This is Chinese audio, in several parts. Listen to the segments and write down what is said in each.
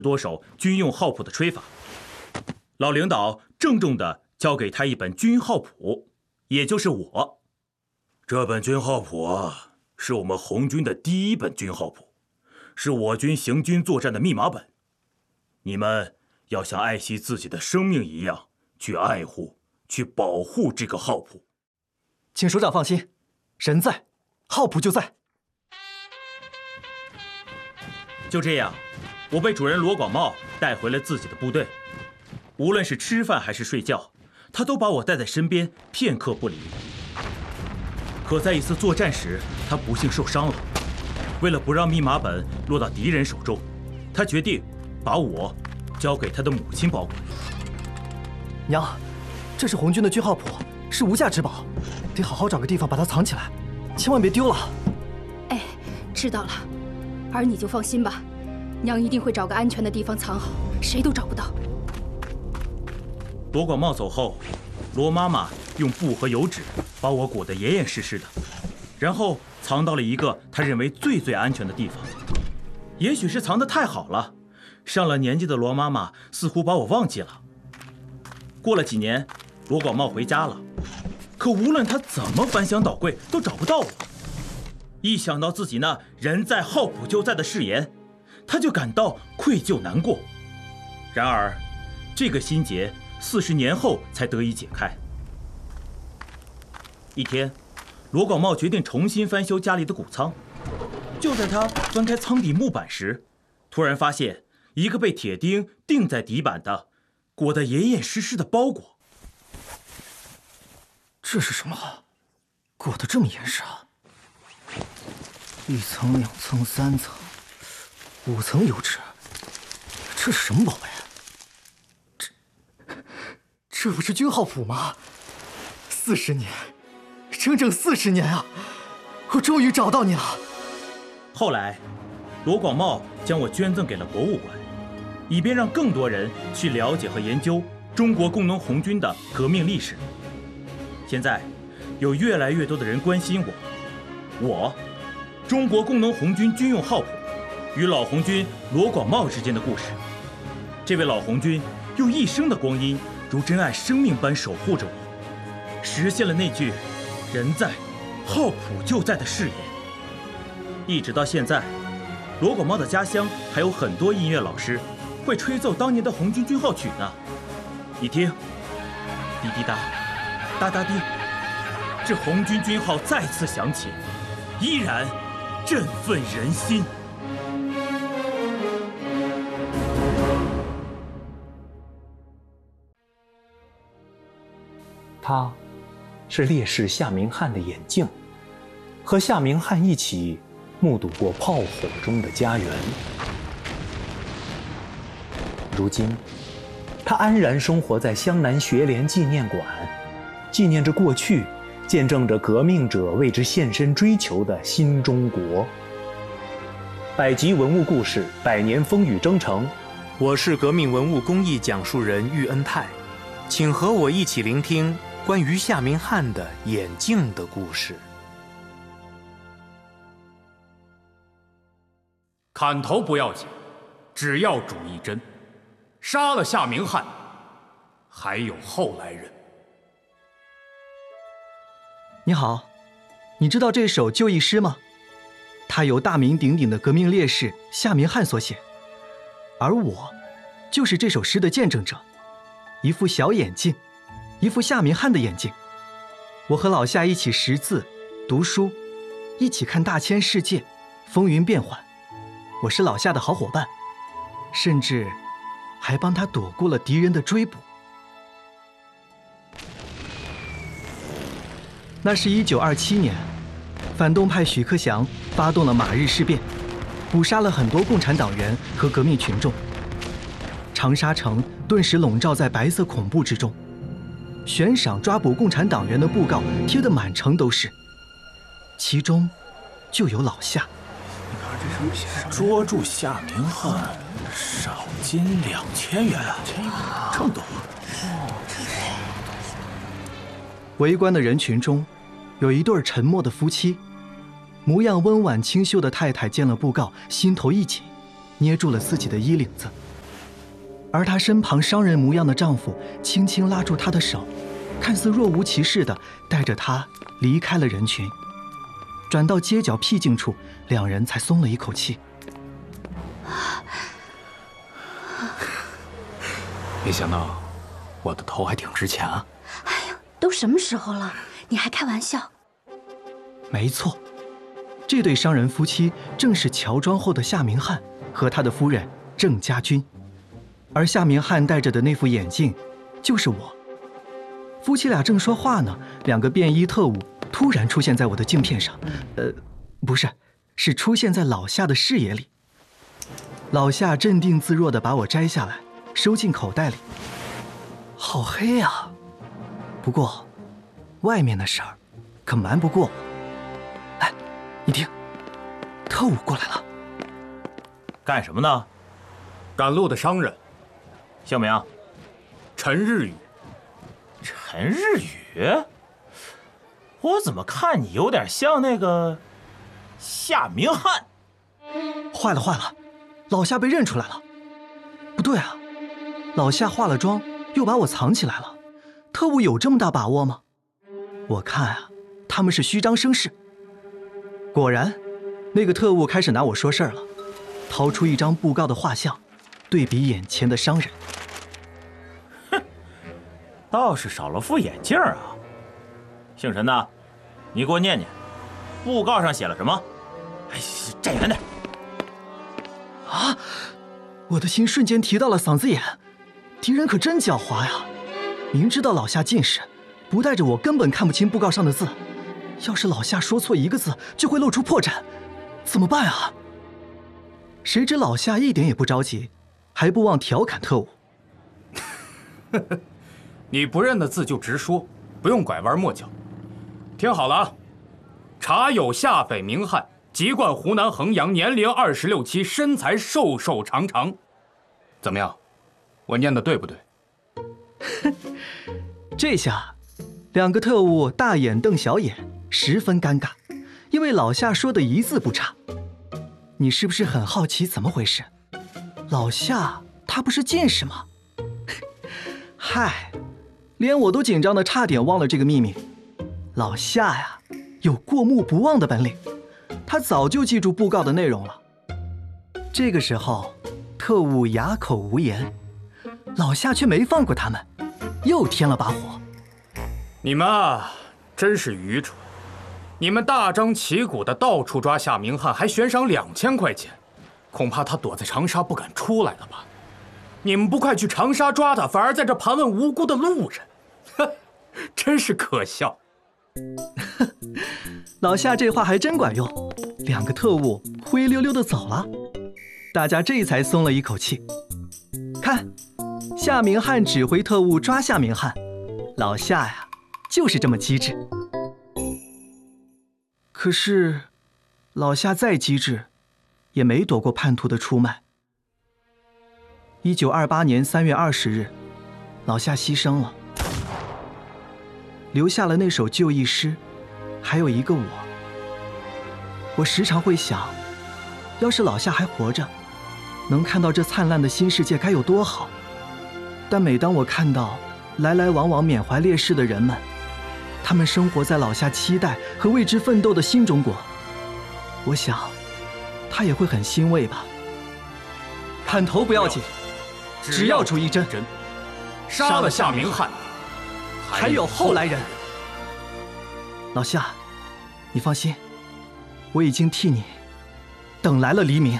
多首军用号谱的吹法。老领导郑重地交给他一本军号谱，也就是我。这本军号谱啊，是我们红军的第一本军号谱，是我军行军作战的密码本。你们要像爱惜自己的生命一样去爱护、去保护这个号谱。 请首长放心，人在，号谱就在。 就这样，我被主任罗广茂带回了自己的部队。无论是吃饭还是睡觉，他都把我带在身边，片刻不离。可在一次作战时，他不幸受伤了。为了不让密码本落到敌人手中，他决定把我交给他的母亲保管。 娘，这是红军的军号谱，是无价之宝，得好好找个地方把它藏起来，千万别丢了。 哎，知道了，儿你就放心吧，娘一定会找个安全的地方藏好，谁都找不到。 罗广茂走后，罗妈妈用布和油纸把我裹得严严实实的，然后藏到了一个她认为最安全的地方。也许是藏得太好了，上了年纪的罗妈妈似乎把我忘记了。过了几年，罗广茂回家了，可无论他怎么翻箱倒柜，都找不到我。一想到自己那人在号谱就在的誓言，他就感到愧疚难过。然而，这个心结40年后才得以解开。一天，罗广茂决定重新翻修家里的谷仓。就在他翻开仓底木板时，突然发现一个被铁钉钉在底板的、裹得严严实实的包裹。 这是什么？裹得这么严实啊！1层、2层、3层、5层油纸，这是什么宝贝？这不是军号谱吗？40年，整整40年啊！我终于找到你了。 后来，罗广茂将我捐赠给了博物馆，以便让更多人去了解和研究中国工农红军的革命历史。现在，有越来越多的人关心我中国工农红军军用号谱与老红军罗广茂之间的故事。这位老红军用一生的光阴，如珍爱生命般守护着我，实现了那句“人在，号谱就在”的誓言。一直到现在，罗广茂的家乡还有很多音乐老师会吹奏当年的红军军号曲呢。你听，滴滴答，哒哒滴，这红军军号再次响起，依然振奋人心。 他是烈士夏明翰的眼镜，和夏明翰一起目睹过炮火中的家园。如今，他安然生活在湘南学联纪念馆，纪念着过去，见证着革命者为之献身追求的新中国。百集文物故事，100年风雨征程。我是革命文物工艺讲述人喻恩泰，请和我一起聆听关于夏明翰的眼镜的故事。 砍头不要紧，只要主一针。杀了夏明翰，还有后来人。 你好，你知道这首就义诗吗？它由大名鼎鼎的革命烈士夏明翰所写，而我就是这首诗的见证者。一副小眼镜，一副夏明翰的眼镜。我和老夏一起识字、读书，一起看大千世界，风云变幻。我是老夏的好伙伴，甚至还帮他躲过了敌人的追捕。那是1927年，反动派许克祥发动了马日事变，捕杀了很多共产党员和革命群众。长沙城顿时笼罩在白色恐怖之中，悬赏抓捕共产党员的布告贴得满城都是，其中就有老夏。 捉住夏明翰，赏金2000元啊，这么多！ 围观的人群中，有一对沉默的夫妻，模样温婉清秀的太太见了布告，心头一紧，捏住了自己的衣领子。 而她身旁商人模样的丈夫轻轻拉住她的手，看似若无其事地带着她离开了人群。转到街角僻静处，两人才松了一口气。 没想到我的头还挺值钱啊！ 哎呀，都什么时候了，你还开玩笑？ 没错，这对商人夫妻正是乔装后的夏明翰和他的夫人郑家军，而夏明翰戴着的那副眼镜就是我。夫妻俩正说话呢，两个便衣特务突然出现在我的镜片上，不是，是出现在老夏的视野里。老夏镇定自若地把我摘下来，收进口袋里。好黑啊！不过，外面的事儿可瞒不过我。哎，你听，特务过来了。 干什么呢？ 赶路的商人， 姓名？ 陈日宇。 陈日宇？我怎么看你有点像那个夏明翰？ 坏了坏了，老夏被认出来了。不对啊，老夏化了妆又把我藏起来了，特务有这么大把握吗？我看啊，他们是虚张声势。果然，那个特务开始拿我说事儿了，掏出一张布告的画像，对比眼前的商人。 哼，倒是少了副眼镜啊。姓陈的，你给我念念，布告上写了什么？哎，站远点。 啊！我的心瞬间提到了嗓子眼，敌人可真狡猾呀！明知道老夏近视，不带着我根本看不清布告上的字。要是老夏说错一个字，就会露出破绽，怎么办啊？谁知老夏一点也不着急，还不忘调侃特务：“ 你不认的字就直说，不用拐弯抹角。听好了啊，查有夏北明翰。”籍贯湖南衡阳，年龄26、7，身材瘦瘦长长，怎么样？我念的对不对？ 这下，两个特务大眼瞪小眼，十分尴尬，因为老夏说的一字不差。你是不是很好奇怎么回事？老夏他不是近视吗？嗨，连我都紧张的差点忘了这个秘密。老夏呀，有过目不忘的本领。他早就记住布告的内容了。这个时候，特务哑口无言，老夏却没放过他们，又添了把火。 你们啊，真是愚蠢！你们大张旗鼓的到处抓夏明翰，还悬赏2000块钱，恐怕他躲在长沙不敢出来了吧？你们不快去长沙抓他，反而在这盘问无辜的路人，哼，真是可笑。 老夏这话还真管用，两个特务灰溜溜的走了，大家这才松了一口气。看，夏明翰指挥特务抓夏明翰，老夏呀，就是这么机智。可是，老夏再机智，也没躲过叛徒的出卖。1928年3月20日，老夏牺牲了，留下了那首就义诗。还有一个我时常会想，要是老夏还活着，能看到这灿烂的新世界该有多好。但每当我看到来来往往缅怀烈士的人们，他们生活在老夏期待和为之奋斗的新中国，我想他也会很欣慰吧。砍头不要紧，只要出一针。 杀了夏明翰， 还有后来人。老夏，你放心，我已经替你等来了黎明。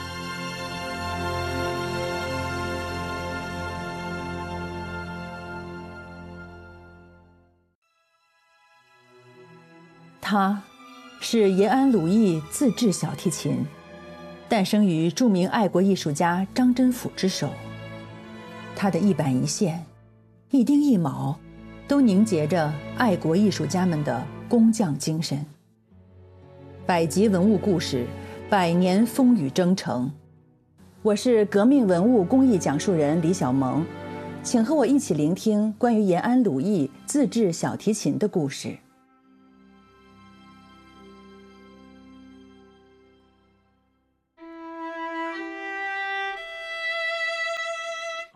他是延安鲁艺自制小提琴，诞生于著名爱国艺术家张真甫之手。他的一板一线、一丁一卯，都凝结着爱国艺术家们的工匠精神。百集文物故事，百年风雨征程。我是革命文物工艺讲述人李小萌，请和我一起聆听关于延安鲁艺自制小提琴的故事。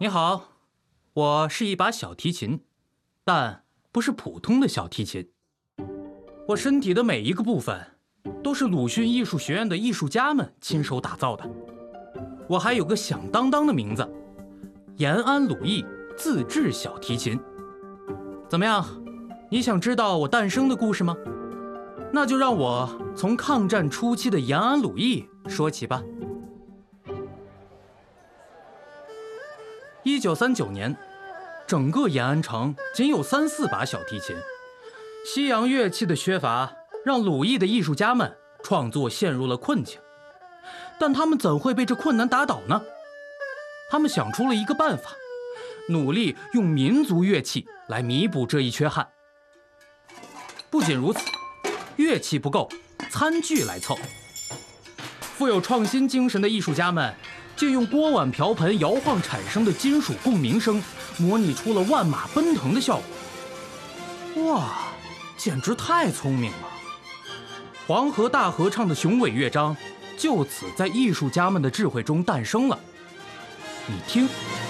你好，我是一把小提琴，但不是普通的小提琴。我身体的每一个部分都是鲁迅艺术学院的艺术家们亲手打造的。我还有个响当当的名字，延安鲁艺自制小提琴。怎么样，你想知道我诞生的故事吗？那就让我从抗战初期的延安鲁艺说起吧。1939年，整个延安城仅有3、4把小提琴。西洋乐器的缺乏让鲁艺的艺术家们创作陷入了困境，但他们怎会被这困难打倒呢？他们想出了一个办法，努力用民族乐器来弥补这一缺憾。不仅如此，乐器不够，餐具来凑。富有创新精神的艺术家们借用锅碗瓢盆摇晃产生的金属共鸣声，模拟出了万马奔腾的效果。哇，简直太聪明了！黄河大合唱的雄伟乐章就此在艺术家们的智慧中诞生了。你听，